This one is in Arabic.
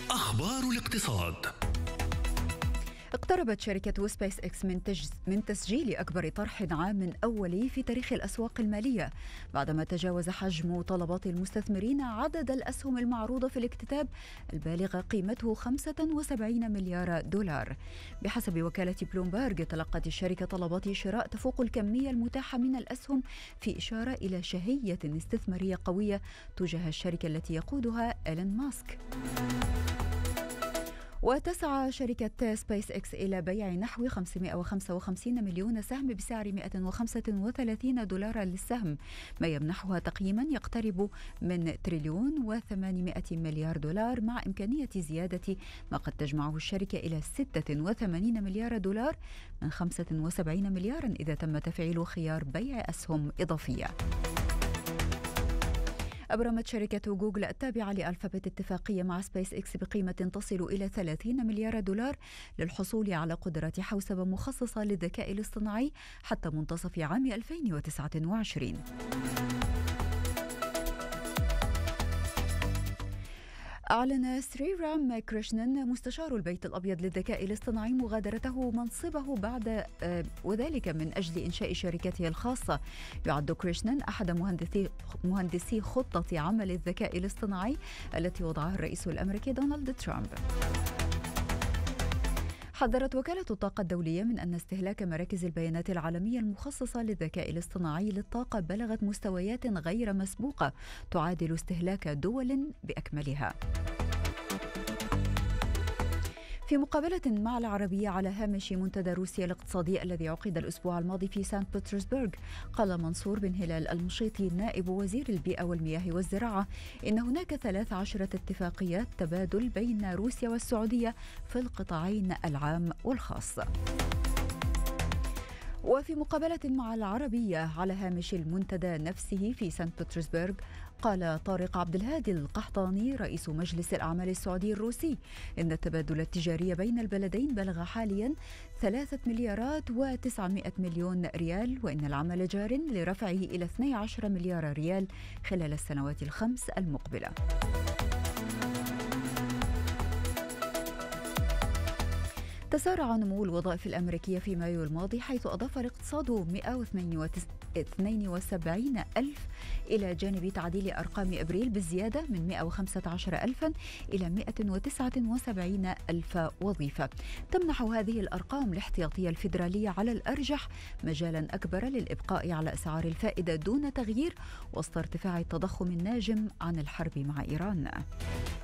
أخبار الاقتصاد. اقتربت شركة سبيس إكس من تسجيل أكبر طرح عام أولي في تاريخ الأسواق المالية، بعدما تجاوز حجم طلبات المستثمرين عدد الأسهم المعروضة في الاكتتاب البالغ قيمته 75 مليار دولار. بحسب وكالة بلومبرج، تلقت الشركة طلبات شراء تفوق الكمية المتاحة من الأسهم، في إشارة إلى شهية استثمارية قوية تجاه الشركة التي يقودها إيلون ماسك. وتسعى شركة سبيس إكس إلى بيع نحو 555 مليون سهم بسعر 135 دولار للسهم، ما يمنحها تقييما يقترب من تريليون و800 مليار دولار، مع إمكانية زيادة ما قد تجمعه الشركة إلى 86 مليار دولار من 75 مليارا إذا تم تفعيل خيار بيع أسهم إضافية. أبرمت شركة جوجل التابعة لألفابت اتفاقية مع سبيس إكس بقيمة تصل إلى 30 مليار دولار للحصول على قدرات حوسبة مخصصة للذكاء الاصطناعي حتى منتصف عام 2029. أعلن سري رام كريشنن مستشار البيت الأبيض للذكاء الاصطناعي مغادرته منصبه بعد وذلك من أجل إنشاء شركته الخاصة. يعد كريشنن أحد مهندسي خطة عمل الذكاء الاصطناعي التي وضعها الرئيس الأمريكي دونالد ترامب. حذرت وكالة الطاقة الدولية من أن استهلاك مراكز البيانات العالمية المخصصة للذكاء الاصطناعي للطاقة بلغت مستويات غير مسبوقة تعادل استهلاك دول بأكملها. في مقابلة مع العربية على هامش منتدى روسيا الاقتصادي الذي عقد الأسبوع الماضي في سانت بطرسبرغ، قال منصور بن هلال المشيطي نائب وزير البيئة والمياه والزراعة إن هناك 13 اتفاقيات تبادل بين روسيا والسعودية في القطاعين العام والخاص. وفي مقابلة مع العربية على هامش المنتدى نفسه في سانت بطرسبرغ، قال طارق عبد الهادي القحطاني رئيس مجلس الأعمال السعودي الروسي إن التبادل التجاري بين البلدين بلغ حاليا 3 مليارات و900 مليون ريال، وإن العمل جار لرفعه إلى 12 مليار ريال خلال السنوات الخمس المقبلة. تسارع نمو الوظائف الأمريكية في مايو الماضي، حيث أضاف الاقتصاد 172 ألف إلى جانب تعديل أرقام إبريل بالزيادة من 115 ألفا إلى 179 ألف وظيفة. تمنح هذه الأرقام الاحتياطية الفيدرالية على الأرجح مجالا أكبر للإبقاء على أسعار الفائدة دون تغيير وسط ارتفاع التضخم الناجم عن الحرب مع إيران.